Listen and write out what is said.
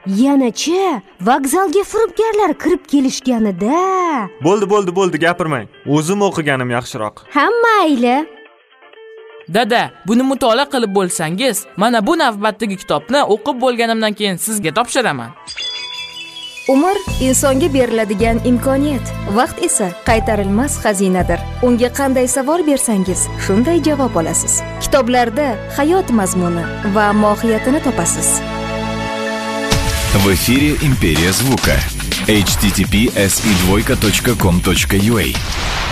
Yanachi vokzalga firibgarlar kirib kelishganida. Bo'ldi, gapirmang. O'zim o'qiganim yaxshiroq. Hamma mayli. Dada, buni mutolaa qilib bo'lsangiz, mana bu navbatdagi kitobni o'qib bo'lganimdan keyin sizga topshiraman. Umr insonga beriladigan imkoniyat, vaqt esa qaytarilmas xazinadir. Unga qanday savol bersangiz, shunday javob olasiz. Kitoblarda hayot mazmuni va mohiyatini topasiz. В эфире «Империя звука». https://com.ua